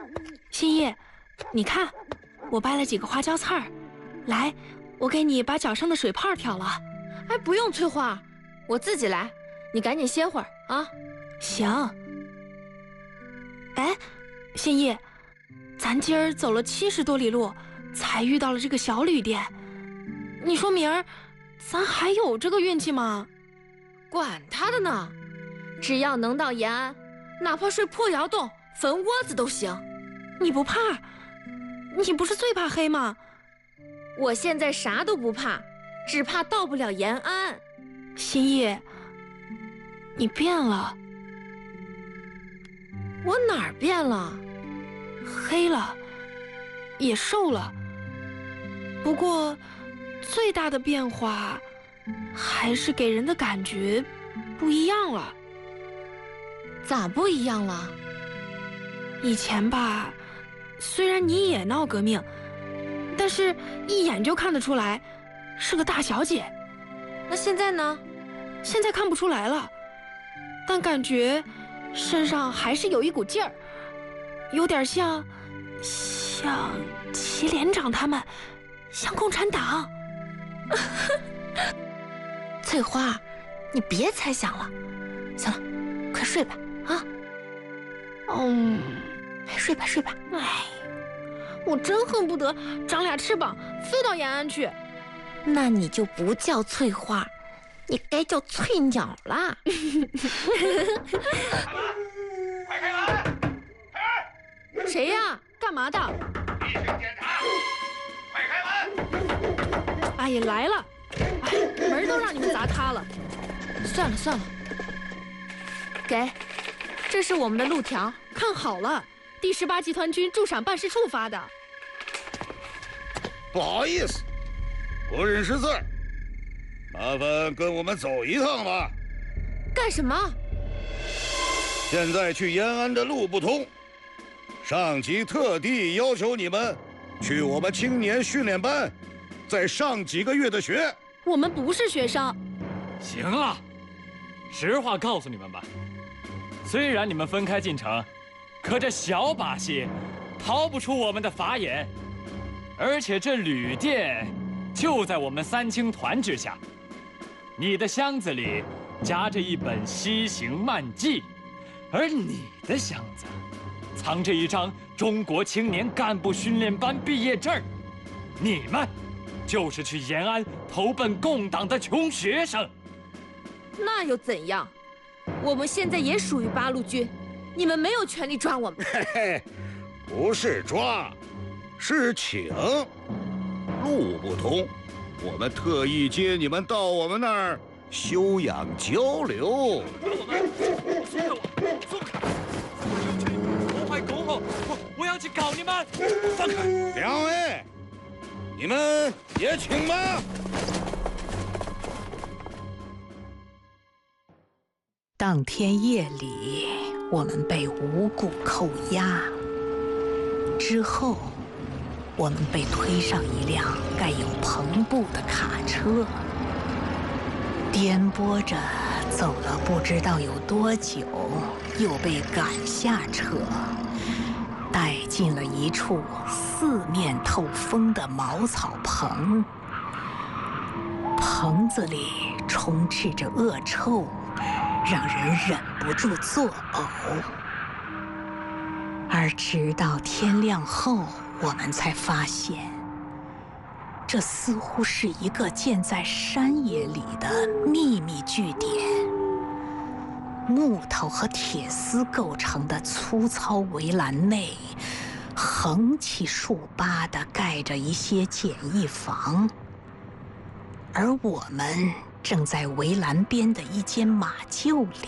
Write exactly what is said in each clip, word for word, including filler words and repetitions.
新叶，你看，我掰了几个花椒刺儿，来，我给你把脚上的水泡挑了。 哎，不用翠花，我自己来，你赶紧歇会儿啊。 行。哎，新叶，咱今儿走了七十多里路，才遇到了这个小旅店。你说明儿，咱还有这个运气吗？ 管他的呢，只要能到延安，哪怕睡破窑洞、坟窝子都行。 你不怕？你不是最怕黑吗？ 我现在啥都不怕，只怕到不了延安。 新叶，你变了。 我哪儿变了？ 黑了，也瘦了。不过，最大的变化，还是给人的感觉不一样了。 咋不一样了？ 以前吧，虽然你也闹革命，但是一眼就看得出来是个大小姐。 那现在呢？ 现在看不出来了，但感觉身上还是有一股劲儿，有点像像祁连长他们，像共产党。 翠花，你别猜想了，行了，快睡吧啊。 嗯， 睡吧睡吧。 哎，我真恨不得长俩翅膀飞到延安去。 那你就不叫翠花，你该叫翠鸟啦。 快开门！开门！谁呀？干嘛的？ 例行检查，快开门！ 哎呀，来了！哎，门都让你们砸塌了。 算了算了，给，这是我们的路条， 看好了，第十八集团军驻陕办事处发的。 不好意思，不认识字，麻烦跟我们走一趟吧。 干什么？ 现在去延安的路不通，上级特地要求你们去我们青年训练班再上几个月的学。 我们不是学生。 行了，实话告诉你们吧，虽然你们分开进城，可这小把戏逃不出我们的法眼，而且这旅店就在我们三青团之下。你的箱子里夹着一本西行漫记，而你的箱子藏着一张中国青年干部训练班毕业证。你们就是去延安投奔共党的穷学生。 那又怎样？我们现在也属于八路军，你们没有权利抓我们。 嘿嘿，不是抓，是请。路不通，我们特意接你们到我们那儿休养交流。 松开我！松开！我要去破坏公后，我我要去搞你们！ 放开！两位，你们也请吧。 当天夜里，我们被无故扣押。之后，我们被推上一辆盖有篷布的卡车，颠簸着走了不知道有多久，又被赶下车，带进了一处四面透风的茅草棚。棚子里充斥着恶臭，让人忍不住作呕。而直到天亮后，我们才发现，这似乎是一个建在山野里的秘密据点。木头和铁丝构成的粗糙围栏内，横七竖八地盖着一些简易房，而我们正在围栏边的一间马厩里。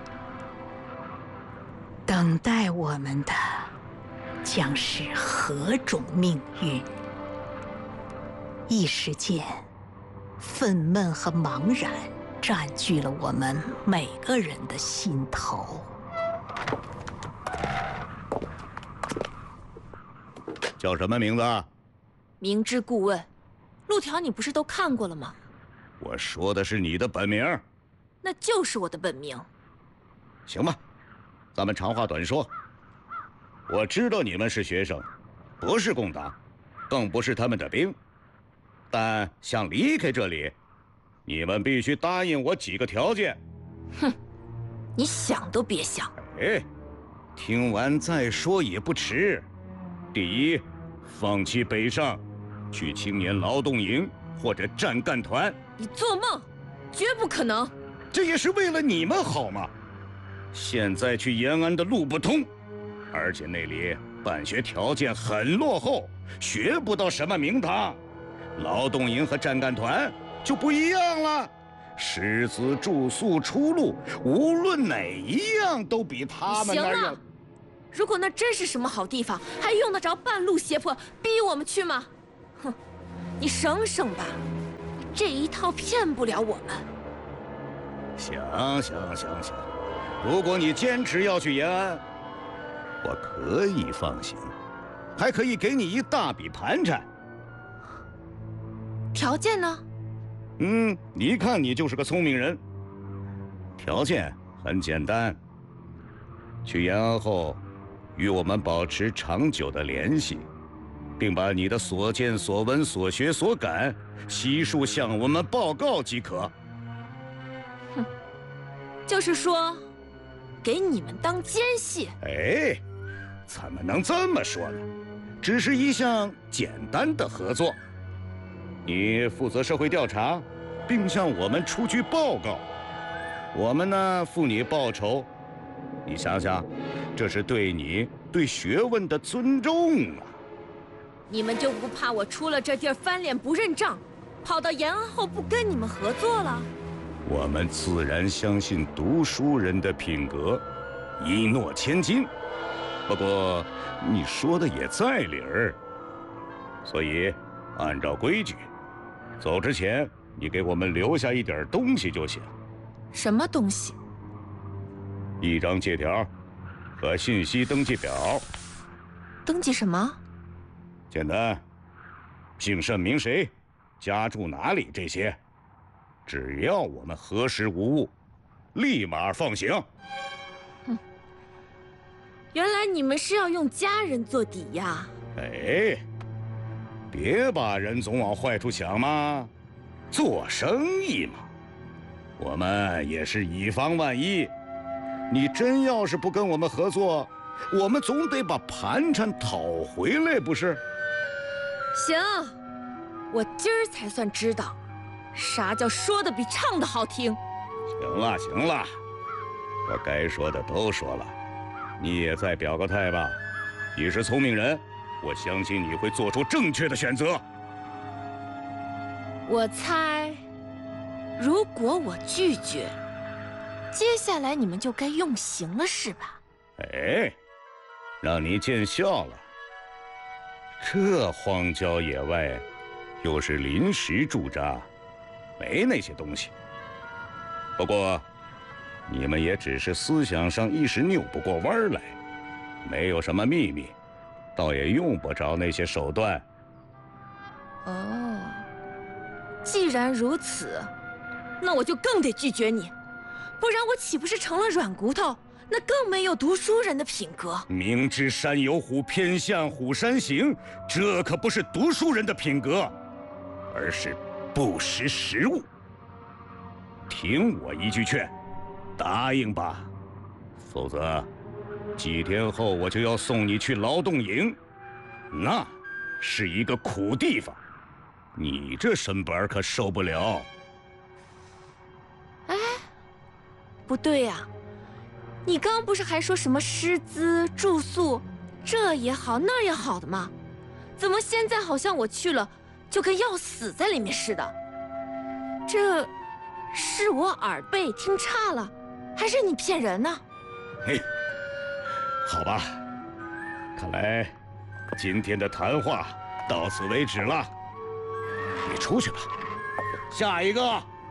等待我们的将是何种命运？一时间，愤懑和茫然占据了我们每个人的心头。 叫什么名字？ 明知故问。路条你不是都看过了吗？ 我说的是你的本名。 那就是我的本名。 行吧，咱们长话短说。 我知道你们是学生，不是共党，更不是他们的兵。但想离开这里，你们必须答应我几个条件。 哼，你想都别想。 哎，听完再说也不迟。第一，放弃北上，去青年劳动营或者战干团。 你做梦，绝不可能。 这也是为了你们好嘛。现在去延安的路不通，而且那里办学条件很落后，学不到什么名堂。劳动营和战干团就不一样了，师资、住宿、出路，无论哪一样都比他们那儿要。 如果那真是什么好地方，还用得着半路胁迫逼我们去吗？哼，你省省吧，这一套骗不了我们。 行行行行，如果你坚持要去延安，我可以放行，还可以给你一大笔盘缠。 条件呢？ 嗯，一看你就是个聪明人。条件很简单，去延安后，与我们保持长久的联系，并把你的所见所闻所学所感悉数向我们报告即可。 哼，就是说，给你们当奸细。 哎，怎么能这么说呢？只是一项简单的合作。你负责社会调查，并向我们出具报告，我们呢付你报酬。你想想，这是对你对学问的尊重啊！ 你们就不怕我出了这地儿翻脸不认账，跑到延安后不跟你们合作了？ 我们自然相信读书人的品格，一诺千金。不过你说的也在理儿，所以按照规矩，走之前你给我们留下一点东西就行。 什么东西？ 一张借条和信息登记表。 登记什么？ 简单，姓甚名谁，家住哪里，这些只要我们核实无误，立马放行。 哼，原来你们是要用家人做抵押。 哎，别把人总往坏处想嘛，做生意嘛，我们也是以防万一。你真要是不跟我们合作，我们总得把盘缠讨回来，不是？ 行，我今儿才算知道，啥叫说的比唱的好听。 行了行了，我该说的都说了，你也再表个态吧。你是聪明人，我相信你会做出正确的选择。 我猜，如果我拒绝，接下来你们就该用刑了，是吧？ 哎，让你见笑了。这荒郊野外，又是临时驻扎，没那些东西。不过，你们也只是思想上一时扭不过弯来，没有什么秘密，倒也用不着那些手段。 哦，既然如此，那我就更得拒绝你，不然我岂不是成了软骨头？那更没有读书人的品格。 明知山有虎，偏向虎山行，这可不是读书人的品格，而是不识时务。听我一句劝，答应吧，否则几天后我就要送你去劳动营，那是一个苦地方，你这身板可受不了。 哎，不对呀、啊，你刚不是还说什么师资、住宿，这也好那也好的吗？怎么现在好像我去了就跟要死在里面似的？这是我耳背听差了，还是你骗人呢？ 嘿，好吧，看来今天的谈话到此为止了，你出去吧。下一个。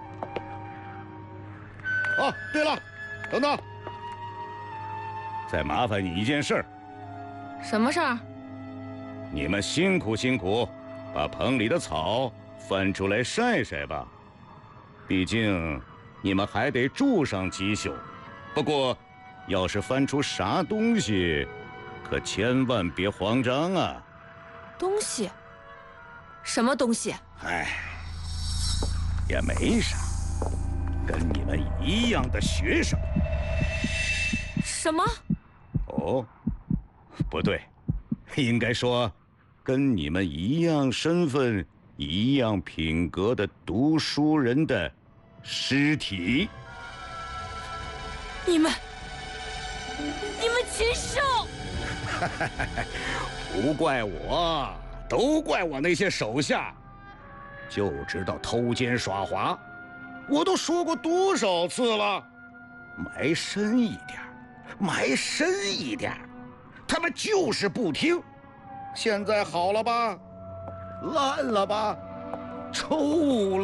哦，对了，等等，再麻烦你一件事儿。 什么事儿？ 你们辛苦辛苦，把棚里的草翻出来晒晒吧。毕竟你们还得住上几宿。不过，要是翻出啥东西， 可千万别慌张啊！ 东西？什么东西？ 哎，也没啥，跟你们一样的学生。 什么？ 哦，不对，应该说，跟你们一样身份、一样品格的读书人的尸体。 你们，你们禽兽！ 不怪我，都怪我那些手下，就知道偷奸耍滑。我都说过多少次了，埋深一点，埋深一点，他们就是不听。现在好了吧？烂了吧？臭了。